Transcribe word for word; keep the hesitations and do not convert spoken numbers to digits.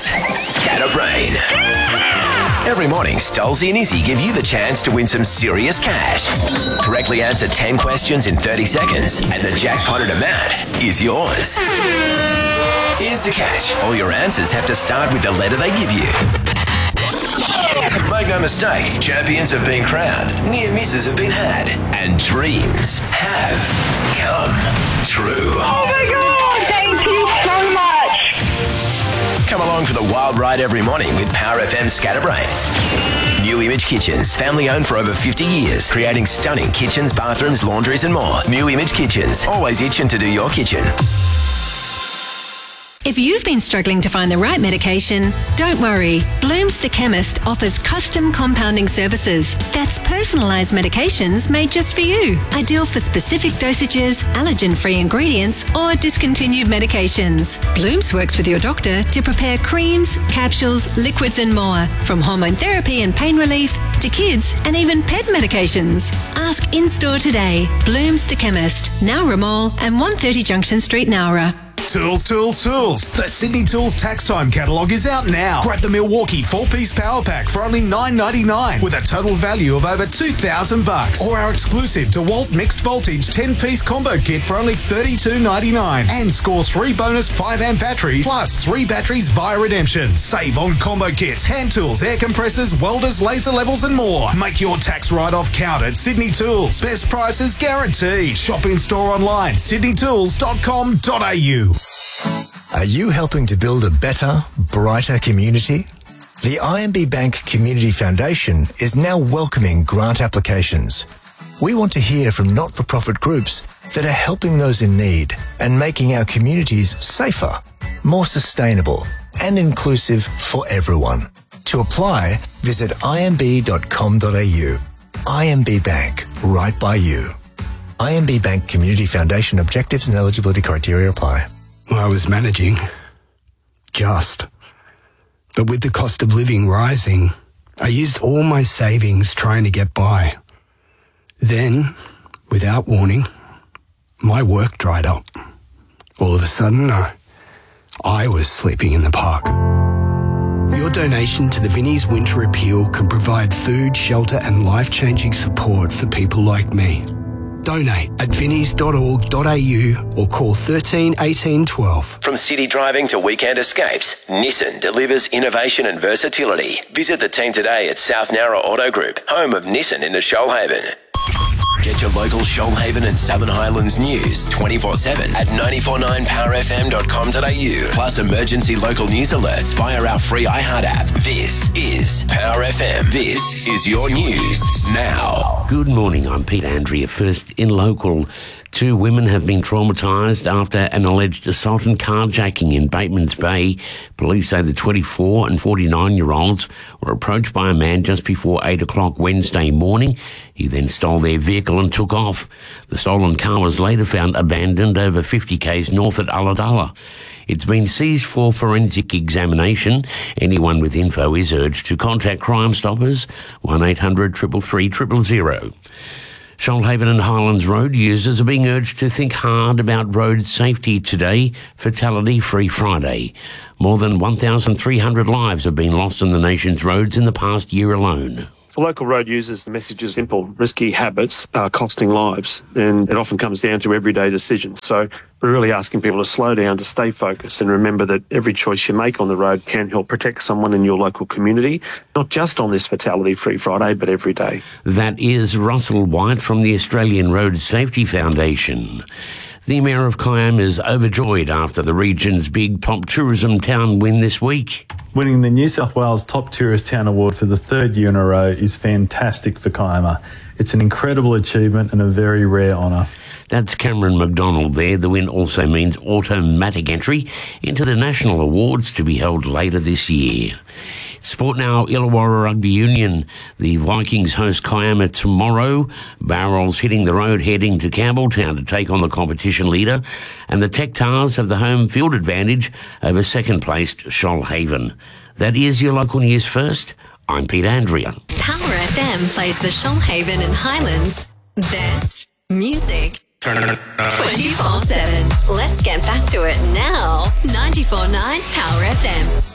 Scatterbrain. Every morning, Stolzy and Izzy give you the chance to win some serious cash. Correctly answer ten questions in thirty seconds, and the jackpotted amount is yours. Here's the catch. All your answers have to start with the letter they give you. Make no mistake, champions have been crowned, near misses have been had, and dreams have come true. Oh my God, thank you so much. Come along for the wild ride every morning with Power F M Scatterbrain. New Image Kitchens, family owned for over fifty years, creating stunning kitchens, bathrooms, laundries and more. New Image Kitchens, always itching to do your kitchen. If you've been struggling to find the right medication, don't worry. Bloom's the Chemist offers custom compounding services. That's personalised medications made just for you. Ideal for specific dosages, allergen-free ingredients or discontinued medications. Bloom's works with your doctor to prepare creams, capsules, liquids and more. From hormone therapy and pain relief to kids and even pet medications. Ask in-store today. Bloom's the Chemist, Nowra Mall and one thirty Junction Street, Nowra. Tools, tools, tools. The Sydney Tools Tax Time catalogue is out now. Grab the Milwaukee four-piece power pack for only nine ninety-nine with a total value of over two thousand bucks. Or our exclusive DeWalt mixed voltage ten-piece combo kit for only thirty-two ninety-nine. And score three bonus five amp batteries plus three batteries via redemption. Save on combo kits, hand tools, air compressors, welders, laser levels and more. Make your tax write-off count at Sydney Tools. Best prices guaranteed. Shop in store online, sydney tools dot com dot a u. Are you helping to build a better, brighter community? The I M B Bank Community Foundation is now welcoming grant applications. We want to hear from not-for-profit groups that are helping those in need and making our communities safer, more sustainable and inclusive for everyone. To apply, visit i m b dot com dot a u. I M B Bank, right by you. I M B Bank Community Foundation objectives and eligibility criteria apply. I was managing, just. But with the cost of living rising, I used all my savings trying to get by. Then, without warning, my work dried up. All of a sudden, I, I was sleeping in the park. Your donation to the Vinnie's Winter Appeal can provide food, shelter and life-changing support for people like me. Donate at vinnies dot org dot a u or call thirteen eighteen twelve. From city driving to weekend escapes, Nissan delivers innovation and versatility. Visit the team today at South Nowra Auto Group, home of Nissan in the Shoalhaven. Get your local Shoalhaven and Southern Highlands news twenty-four seven at nine four nine power f m dot com dot a u. Plus emergency local news alerts via our free iHeart app. This is Power F M. This is your news now. Good morning, I'm Pete Andrea. First in local. Two women have been traumatised after an alleged assault and carjacking in Batemans Bay. Police say the twenty-four and forty-nine-year-olds were approached by a man just before eight o'clock Wednesday morning. He then stole their vehicle and took off. The stolen car was later found abandoned over fifty kays north at Ulladulla. It's been seized for forensic examination. Anyone with info is urged to contact Crime Stoppers, one eight hundred three three three zero zero. Shoalhaven and Highlands road users are being urged to think hard about road safety today, Fatality-Free Friday. More than one thousand three hundred lives have been lost on the nation's roads in the past year alone. For local road users, the message is simple. Risky habits are costing lives, and it often comes down to everyday decisions. So we're really asking people to slow down, to stay focused, and remember that every choice you make on the road can help protect someone in your local community, not just on this Fatality-Free Friday, but every day. That is Russell White from the Australian Road Safety Foundation. The Mayor of Kiama is overjoyed after the region's big top tourism town win this week. Winning the New South Wales Top Tourist Town Award for the third year in a row is fantastic for Kiama. It's an incredible achievement and a very rare honour. That's Cameron McDonald there. The win also means automatic entry into the national awards to be held later this year. Sport now, Illawarra Rugby Union. The Vikings host Kiama tomorrow. Barrels hitting the road heading to Campbelltown to take on the competition leader. And the Tech Tars have the home field advantage over second-placed Shoalhaven. That is your local news first. I'm Pete Andrea. Power F M plays the Shoalhaven and Highlands best music twenty-four seven. Let's get back to it now. ninety-four point nine Power F M.